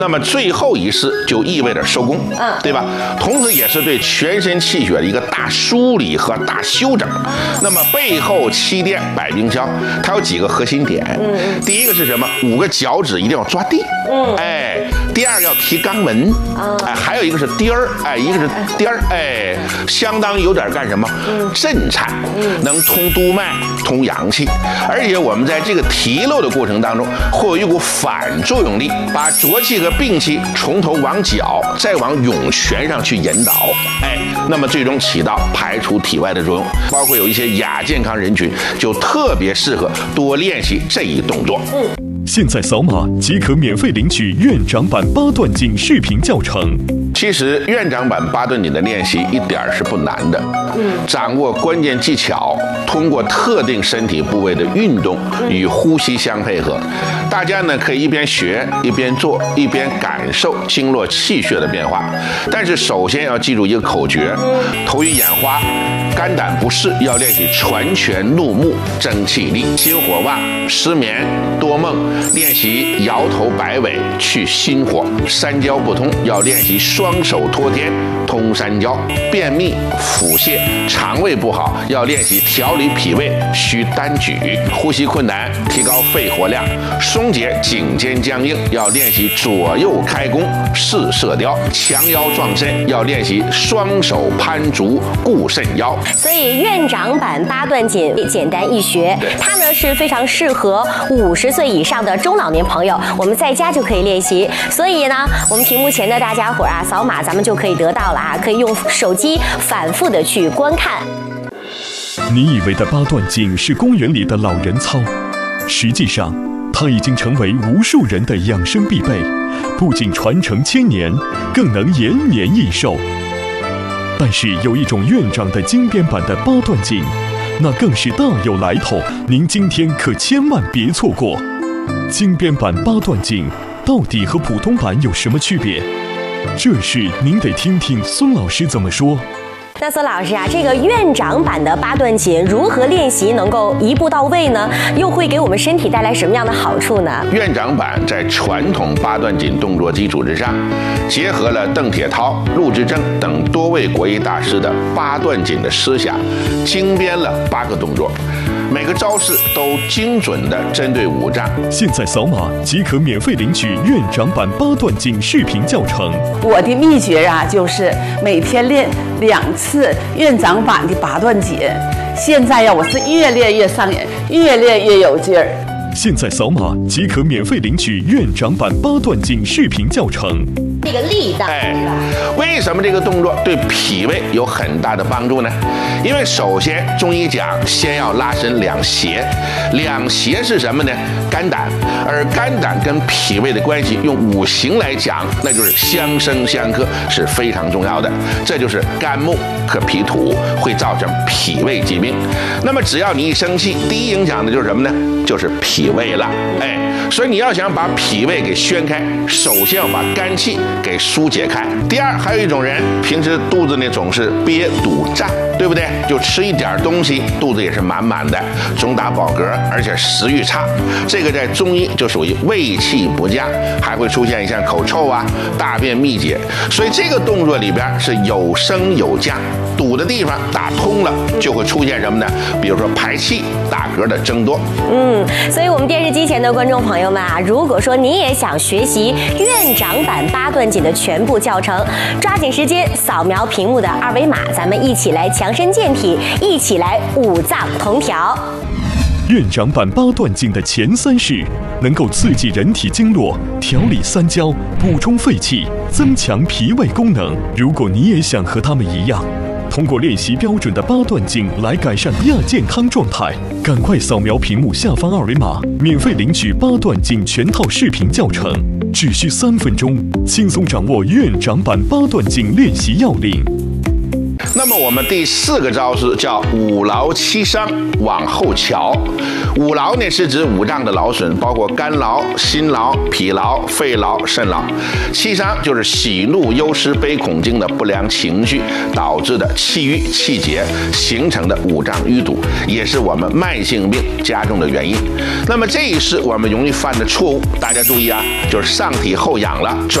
那么最后一式就意味着收工，对吧？同时也是对全身气血的一个大梳理和大休整。那么背后七垫百病消，它有几个核心点。第一个是什么？5个脚趾一定要抓地。第二个要提肛门。还有一个是颠儿，一个是颠儿，相当有点干什么？震颤，能通督脉、通阳气。而且我们在这个提漏的过程当中，会有一股反作用力，把浊气和病气从头往脚，再往涌泉上去引导，那么最终起到排除体外的作用。包括有一些亚健康人群，就特别适合多练习这一动作。 现在扫码即可免费领取院长版8段锦视频教程。 其实院长版8段锦的练习一点是不难的，掌握关键技巧，通过特定身体部位的运动与呼吸相配合，大家呢可以一边学一边做，一边感受经络气血的变化。但是首先要记住一个口诀：头晕眼花、肝胆不适要练习传拳怒目增气力；心火旺、失眠、多梦练习摇头摆尾去心火；三焦不通要练习双手托天通三焦；便秘、腹泻、肠胃不好要练习调理脾胃需单举；呼吸困难提高肺活量；松解颈肩僵硬要练习左右开弓试射雕；强腰壮肾要练习双手攀足固肾腰。 所以院长版8段锦简单易学，它呢是非常适合50岁以上的中老年朋友，我们在家就可以练习。所以呢，我们屏幕前的大家伙啊，扫码咱们就可以得到了啊，可以用手机反复的去观看。 你以为的8段锦是公园里的老人操，实际上它已经成为无数人的养生必备，不仅传承千年，更能延年益寿。但是有一种院长的精编版的8段锦，那更是大有来头，您今天可千万别错过。精编版8段锦到底和普通版有什么区别？这事您得听听孙老师怎么说。 那孙老师啊，这个院长版的8段锦如何练习能够一步到位呢？又会给我们身体带来什么样的好处呢？ 院长版在传统8段锦动作基础之上，结合了邓铁涛、陆之正等多位国医大师的8段锦的思想，精编了8个动作，每个招式都精准地针对五脏。 现在扫码即可免费领取院长版8段锦视频教程。 我的秘诀啊，就是每天练2次院长版的8段锦。现在呀，我是越练越上瘾，越练越有劲儿。 现在扫码即可免费领取院长版8段锦视频教程。 这个力道， 为什么这个动作对脾胃有很大的帮助呢？因为首先中医讲，先要拉伸两胁，两胁是什么呢？肝胆，而肝胆跟脾胃的关系，用五行来讲，那就是相生相克，是非常重要的。这就是肝木克脾土，会造成脾胃疾病。那么只要你一生气，第一影响的就是什么呢？就是脾胃了。所以你要想把脾胃给宣开，首先要把肝气给疏解开。第二，还有一种人平时肚子呢总是憋堵胀，对不对？就吃一点东西，肚子也是满满的，总打饱嗝，而且食欲差。这个在中医就属于胃气不佳，还会出现像口臭啊、大便秘结。所以这个动作里边是有升有降，堵的地方打通了，就会出现什么呢？比如说排气、打嗝的增多。 所以我们电视机前的观众朋友们啊，如果说你也想学习院长版8段锦的全部教程，抓紧时间扫描屏幕的2维码，咱们一起来强身健体，一起来五脏同调。 院长版8段锦的前3式能够刺激人体经络，调理三焦，补充肺气，增强脾胃功能。如果你也想和他们一样，通过练习标准的8段锦来改善亚健康状态，赶快扫描屏幕下方2维码，免费领取8段锦全套视频教程，只需3分钟，轻松掌握院长版8段锦练习要领。 那么我们第4个招式叫五劳七伤，往后瞧。五劳呢是指五脏的劳损，包括肝劳、心劳、脾劳、肺劳、肾劳。七伤就是喜怒忧思悲恐惊的不良情绪导致的气郁气结形成的五脏淤堵，也是我们慢性病加重的原因。那么这一式我们容易犯的错误，大家注意啊，就是上体后痒了。